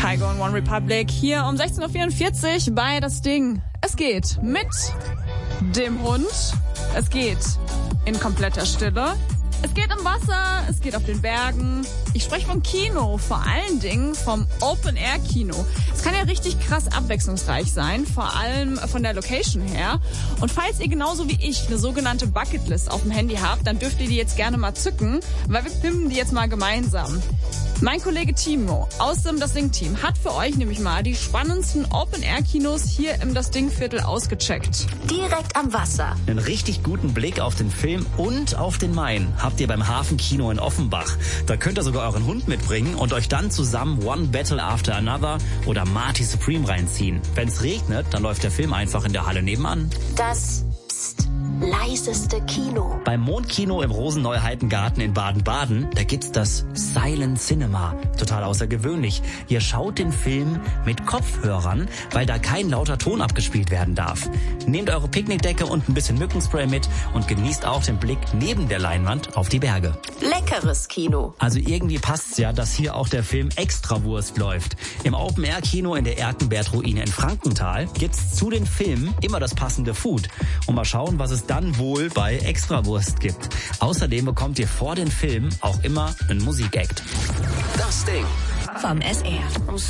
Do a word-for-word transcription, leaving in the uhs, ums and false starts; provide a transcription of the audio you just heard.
Kygo und One Republic hier um sechzehn Uhr vierundvierzig bei Das Ding. Es geht mit dem Hund. Es geht in kompletter Stille. Es geht im Wasser, es geht auf den Bergen. Ich spreche vom Kino, vor allen Dingen vom Open-Air-Kino. Es kann ja richtig krass abwechslungsreich sein, vor allem von der Location her. Und falls ihr genauso wie ich eine sogenannte Bucketlist auf dem Handy habt, dann dürft ihr die jetzt gerne mal zücken, weil wir pimpen die jetzt mal gemeinsam. Mein Kollege Timo aus dem Das Ding-Team hat für euch nämlich mal die spannendsten Open-Air-Kinos hier im Das Ding-Viertel ausgecheckt. Direkt am Wasser. Einen richtig guten Blick auf den Film und auf den Main habt ihr beim Hafenkino in Offenbach. Da könnt ihr sogar euren Hund mitbringen und euch dann zusammen One Battle After Another oder Marty Supreme reinziehen. Wenn's regnet, dann läuft der Film einfach in der Halle nebenan. Das Psst, leiseste Kino. Beim Mondkino im Rosen-Neuheiten-Garten in Baden-Baden, da gibt's das Silent Cinema. Total außergewöhnlich. Ihr schaut den Film mit Kopfhörern, weil da kein lauter Ton abgespielt werden darf. Nehmt eure Picknickdecke und ein bisschen Mückenspray mit und genießt auch den Blick neben der Leinwand auf die Berge. Leckeres Kino. Also irgendwie passt's ja, dass hier auch der Film Extrawurst läuft. Im Open-Air-Kino in der Erkenbert-Ruine in Frankenthal gibt's zu den Filmen immer das passende Food. Und mal schauen, was es dann wohl bei Extrawurst gibt. Außerdem bekommt ihr vor den Filmen auch immer einen Musikakt. Das Ding. Vom S R.